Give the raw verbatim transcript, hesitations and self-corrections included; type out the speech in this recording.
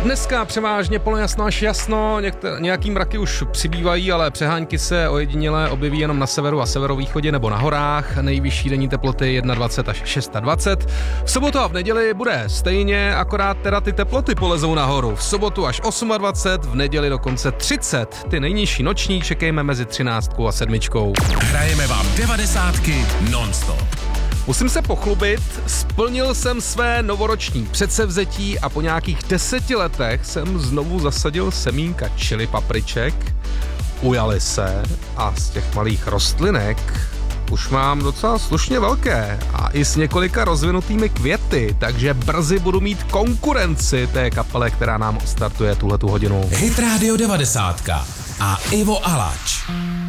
Dneska převážně polojasno až jasno, některé, nějaký mraky už přibývají, ale přehánky se ojediněle objeví jenom na severu a severovýchodě nebo na horách. Nejvyšší denní teploty dvacet jedna až dvacet šest. V sobotu a v neděli bude stejně, akorát teda ty teploty polezou nahoru. V sobotu až dvacet osm, v neděli dokonce třicet. Ty nejnižší noční čekejme mezi třináctkou a sedmičkou. Hrajeme vám devadesátky non-stop. Musím se pochlubit, splnil jsem své novoroční předsevzetí a po nějakých deseti letech jsem znovu zasadil semínka chili papriček. Ujali se a z těch malých rostlinek už mám docela slušně velké a i s několika rozvinutými květy, takže brzy budu mít konkurenci té kapele, která nám odstartuje tuhletu hodinu. Hit Radio devadesátka a Ivo Alač.